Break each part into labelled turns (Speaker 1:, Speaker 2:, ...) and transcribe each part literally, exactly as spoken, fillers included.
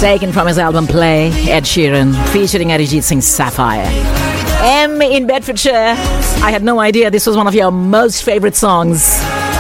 Speaker 1: Taken from his album Play, Ed Sheeran, featuring Arijit Singh's Sapphire. M in Bedfordshire, I had no idea this was one of your most favorite songs.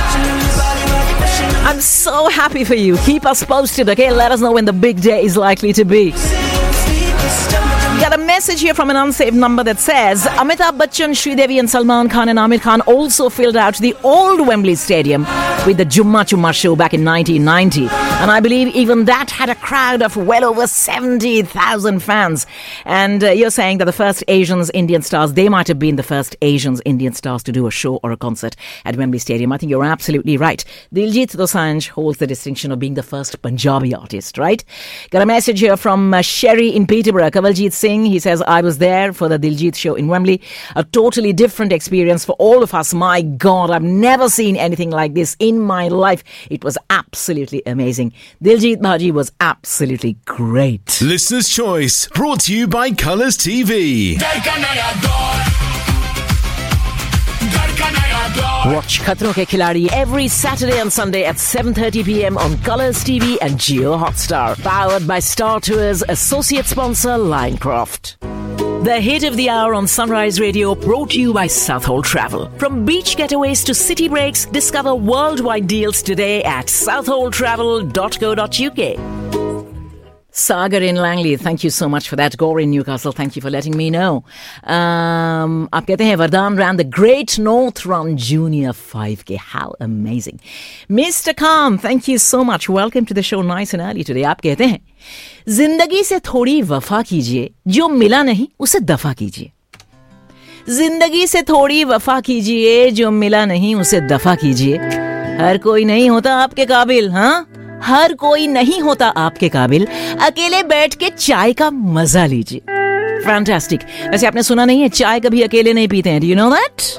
Speaker 1: I'm so happy for you. Keep us posted, okay? Let us know when the big day is likely to be. Got a message here from an unsaved number that says Amitabh Bachchan, Sridevi and Salman Khan and Amir Khan also filled out the old Wembley Stadium with the Jumma Chumma show back in nineteen ninety. And I believe even that had a crowd of well over seventy thousand fans. And uh, you're saying that the first Asians, Indian stars, they might have been the first Asians, Indian stars to do a show or a concert at Wembley Stadium. I think you're absolutely right. Diljit Dosanjh holds the distinction of being the first Punjabi artist, right? Got a message here from uh, Sherry in Peterborough, Kavaljit Singh. He says, I was there for the Diljit show in Wembley. A totally different experience for all of us. My God, I've never seen anything like this in my life. It was absolutely amazing. Diljit Bhaji was absolutely great.
Speaker 2: Listener's Choice, brought to you by Colours T V.
Speaker 1: Watch Khatron Ke Khiladi every Saturday and Sunday at seven thirty p.m. on Colours T V and Jio Hotstar. Powered by Star Tours, associate sponsor Linecroft. The hit of the hour on Sunrise Radio, brought to you by Southhold Travel. From beach getaways to city breaks, discover worldwide deals today at southhold travel dot co dot uk. Sagar in Langley, thank you so much for that. Gore in Newcastle, thank you for letting me know. Um, आप कहते हैं Vardhan ran the Great North Run Junior five K. How amazing. Mister Khan, thank you so much. Welcome to the show nice and early today. आप कहते हैं जिंदगी से थोड़ी वफा कीजिए, जो मिला नहीं उसे दफा कीजिए. जिंदगी से थोड़ी वफा कीजिए, जो मिला नहीं उसे दफा कीजिए. हर कोई नहीं होता आपके काबिल, हाँ? हर कोई नहीं होता आपके काबिल. अकेले बैठ के चाय का मजा लीजिए. फैंटास्टिक. वैसे आपने सुना नहीं है, चाय कभी अकेले नहीं पीते हैं. Do you know that?